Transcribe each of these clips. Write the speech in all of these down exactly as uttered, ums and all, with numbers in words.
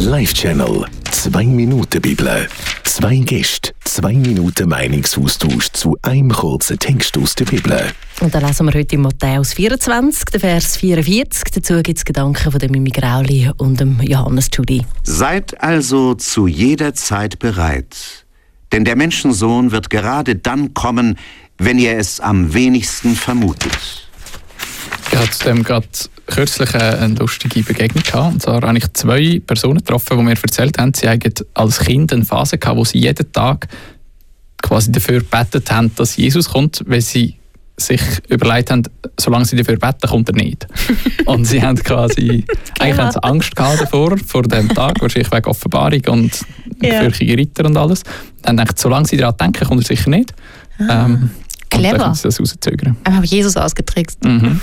Live-Channel. Zwei Minuten Bibel. Zwei Gäste, zwei Minuten Meinungsaustausch zu einem kurzen Text aus der Bibel. Und dann lesen wir heute in Matthäus vierundzwanzig, den Vers vierundvierzig. Dazu gibt es Gedanken von dem Mimi Grauli und dem Johannes Tschudi. Seid also zu jeder Zeit bereit, denn der Menschensohn wird gerade dann kommen, wenn ihr es am wenigsten vermutet. Ich hatte zudem gerade kürzlich eine lustige Begegnung gehabt. Und zwar habe ich zwei Personen getroffen, die mir erzählt haben, sie hatten als Kind eine Phase gehabt, wo sie jeden Tag quasi dafür gebetet haben, dass Jesus kommt, weil sie sich überlegt haben, solange sie dafür beten, kommt er nicht. Und sie haben quasi eigentlich haben sie Angst gehabt davor, vor dem Tag, wahrscheinlich wegen Offenbarung und Ja. gefürchtige Ritter und alles. Dann dachte ich, solange sie daran denken, kommt er sicher nicht. Ah. Ähm, Clever. Und dann können sie das rauszögern. Ich habe Jesus ausgetrickst. Mhm.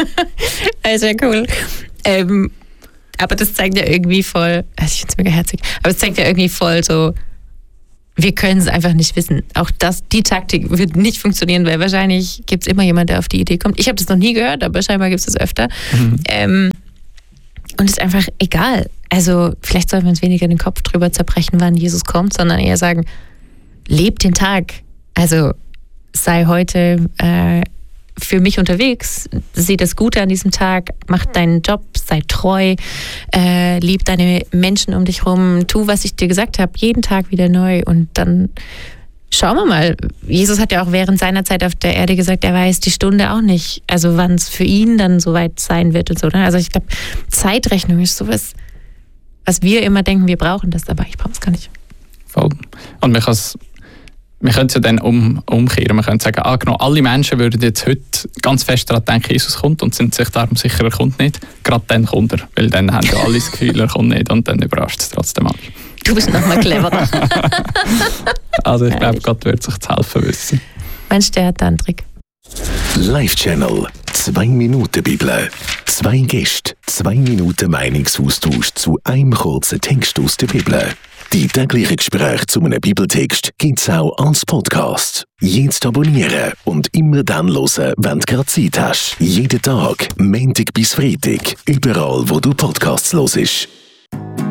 Das ist ja cool. Ähm, aber das zeigt ja irgendwie voll, also ich finde es mega herzig, aber es zeigt ja irgendwie voll so, wir können es einfach nicht wissen. Auch das, die Taktik wird nicht funktionieren, weil wahrscheinlich gibt es immer jemanden, der auf die Idee kommt. Ich habe das noch nie gehört, aber scheinbar gibt es das öfter. Mhm. Ähm, und es ist einfach egal. Also vielleicht sollten wir uns weniger den Kopf drüber zerbrechen, wann Jesus kommt, sondern eher sagen, lebt den Tag. Also sei heute äh, für mich unterwegs, sieh das Gute an diesem Tag, mach deinen Job, sei treu, äh, lieb deine Menschen um dich rum, tu, was ich dir gesagt habe, jeden Tag wieder neu und dann schauen wir mal. Jesus hat ja auch während seiner Zeit auf der Erde gesagt, er weiß die Stunde auch nicht, also wann es für ihn dann soweit sein wird und so. Ne? Also ich glaube, Zeitrechnung ist sowas, was wir immer denken, wir brauchen das, aber ich brauche es gar nicht. Voll. Und man kann es Wir können es ja dann um, umkehren. Man könnte sagen, ah, genau, alle Menschen würden jetzt heute ganz fest daran denken, Jesus kommt und sind sich darum sicher, er kommt nicht. Gerade dann kommt er, weil dann haben ja alle das Gefühl, er kommt nicht und dann überrascht es trotzdem alle. Du bist noch mal cleverer. Also ich glaube, Gott wird sich zu helfen wissen. Mensch, der hat da einen Trick. Live-Channel. Zwei Minuten Bibel. Zwei Gäste, zwei Minuten Meinungsaustausch zu einem kurzen Text aus der Bibel. Die täglichen Gespräche zu einem Bibeltext gibt es auch als Podcast. Jetzt abonnieren und immer dann hören, wenn du gerade Zeit hast. Jeden Tag, Montag bis Freitag, überall wo du Podcasts hörst.